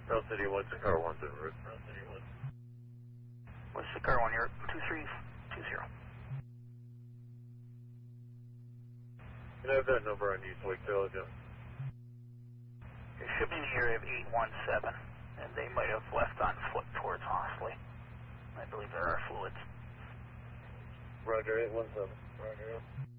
Rail City 1 to car 1 to route. What's the car 1 here? 2320. Can I have that number on East Wakefield again? It should be in the area of 817, and they might have left on foot towards Hostley. I believe there are fluids. Roger, 817. Roger.